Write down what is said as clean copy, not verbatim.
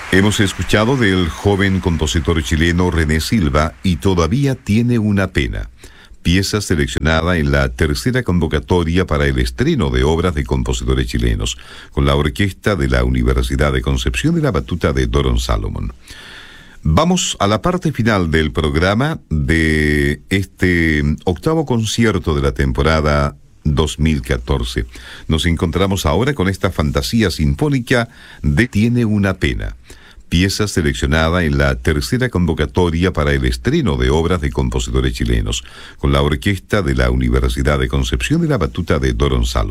Hemos escuchado del joven compositor chileno René Silva y Todavía tiene una pena, pieza seleccionada en la tercera convocatoria para el estreno de obras de compositores chilenos, con la orquesta de la Universidad de Concepción y la batuta de Doron Salomon. Vamos a la parte final del programa de este octavo concierto de la temporada 2014. Nos encontramos ahora con esta fantasía sinfónica de Tiene una pena, pieza seleccionada en la tercera convocatoria para el estreno de obras de compositores chilenos, con la orquesta de la Universidad de Concepción y la batuta de Doron Salomon.